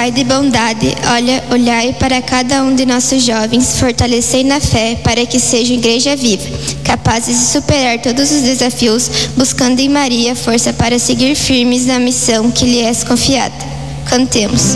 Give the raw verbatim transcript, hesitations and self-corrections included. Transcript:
Pai de bondade, olha, olhai para cada um de nossos jovens, fortalecei na fé para que sejam igreja viva, capazes de superar todos os desafios, buscando em Maria força para seguir firmes na missão que lhe és confiada. Cantemos.